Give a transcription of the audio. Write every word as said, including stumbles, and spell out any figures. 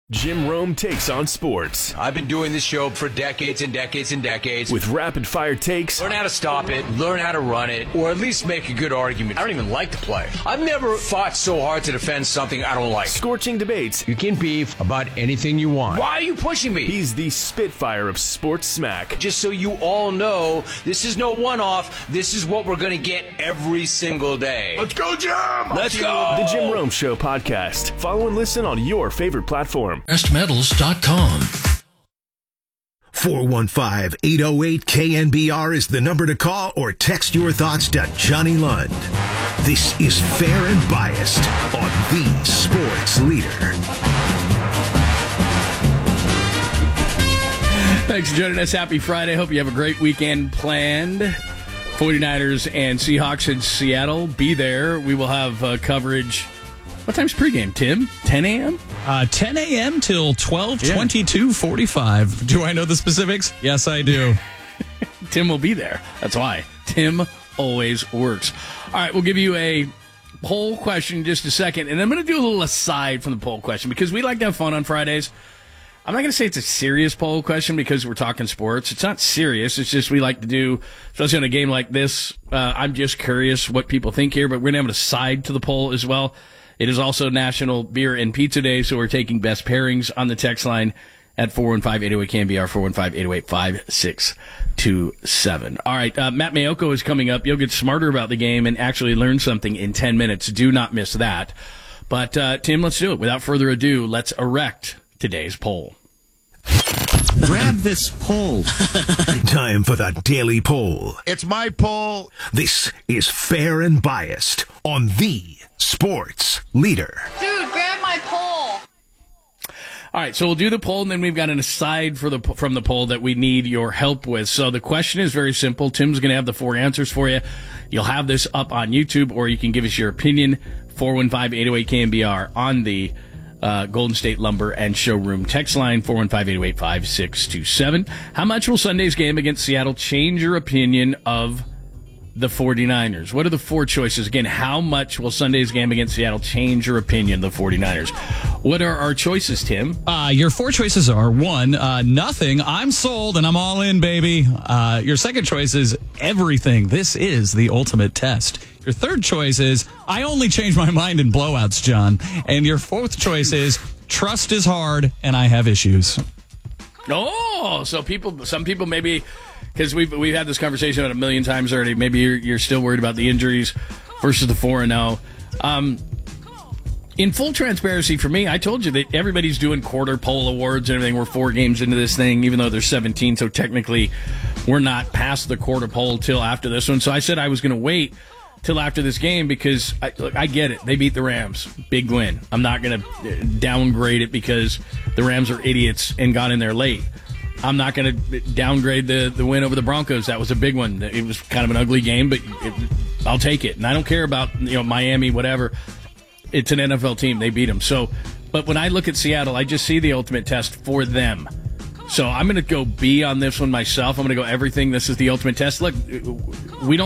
Jim Rome takes on sports. I've been doing this show for decades and decades and decades. With rapid-fire takes. Learn how to stop it, learn how to run it, or at least make a good argument. I don't even like to play. I've never fought so hard to defend something I don't like. Scorching debates. You can beef about anything you want. Why are you pushing me? He's the Spitfire of sports smack. Just so you all know, this is no one-off. This is what we're going to get every single day. Let's go, Jim! Let's go! The Jim Rome Show podcast. Follow and listen on your favorite platform. best metals dot com. four one five, eight oh eight, K N B R is the number to call or text your thoughts to Johnny Lund. This is Fair and Biased on the Sports Leader. Thanks for joining us. Happy Friday. Hope you have a great weekend planned. forty-niners and Seahawks in Seattle. Be there. We will have uh, coverage. What time's pregame, Tim? ten a.m.? Uh, ten a.m. till twelve twenty-two forty-five. Do I know the specifics? Yes, I do. Tim will be there. That's why. Tim always works. All right, we'll give you a poll question in just a second, and I'm going to do a little aside from the poll question because we like to have fun on Fridays. I'm not going to say it's a serious poll question because we're talking sports. It's not serious. It's just we like to do, especially on a game like this. Uh, I'm just curious what people think here, but we're going to have an aside to the poll as well. It is also National Beer and Pizza Day, so we're taking best pairings on the text line at four one five, eight oh eight, K N B R, four one five, eight oh eight, five six two seven. All right, uh, Matt Mayoko is coming up. You'll get smarter about the game and actually learn something in ten minutes. Do not miss that. But, uh, Tim, let's do it. Without further ado, let's erect today's poll. Grab this poll. Time for the Daily Poll. It's my poll. This is Fair and Biased on the Sports Leader. Dude, grab my poll. All right, so we'll do the poll, and then we've got an aside for the from the poll that we need your help with. So the question is very simple. Tim's going to have the four answers for you. You'll have this up on YouTube, or you can give us your opinion, four one five, eight oh eight, K N B R, on the uh, Golden State Lumber and Showroom text line, four one five, eight oh eight, five six two seven. How much will Sunday's game against Seattle change your opinion of the forty-niners? What are the four choices? Again, how much will Sunday's game against Seattle change your opinion of the forty-niners? What are our choices, Tim? Uh, your four choices are, one, uh, nothing. I'm sold and I'm all in, baby. Uh, your second choice is everything. This is the ultimate test. Your third choice is, I only change my mind in blowouts, John. And your fourth choice is, trust is hard and I have issues. Oh, so people, some people maybe, because we've we've had this conversation about a million times already. Maybe you're you're still worried about the injuries versus the four and zero. Um, in full transparency, for me, I told you that everybody's doing quarter poll awards and everything. We're four games into this thing, even though there's seventeen. So technically, we're not past the quarter poll till after this one. So I said I was going to wait till after this game because I, look, I get it. They beat the Rams, big win. I'm not going to downgrade it because the Rams are idiots and got in there late. I'm not going to downgrade the, the win over the Broncos. That was a big one. It was kind of an ugly game, but it, I'll take it. And I don't care about, you know, Miami, whatever. It's an N F L team. They beat them. So, but when I look at Seattle, I just see the ultimate test for them. So I'm going to go B on this one myself. I'm going to go everything. This is the ultimate test. Look, we don't